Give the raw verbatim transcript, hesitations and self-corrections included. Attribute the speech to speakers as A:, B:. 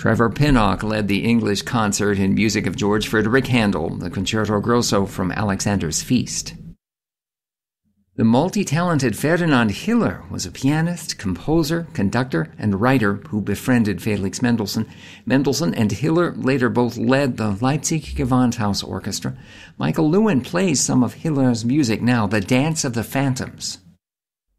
A: Trevor Pinnock led the English concert in music of George Frederick Handel, the Concerto Grosso from Alexander's Feast. The multi-talented Ferdinand Hiller was a pianist, composer, conductor, and writer who befriended Felix Mendelssohn. Mendelssohn and Hiller later both led the Leipzig Gewandhaus Orchestra. Michael Lewin plays some of Hiller's music now, The Dance of the Phantoms.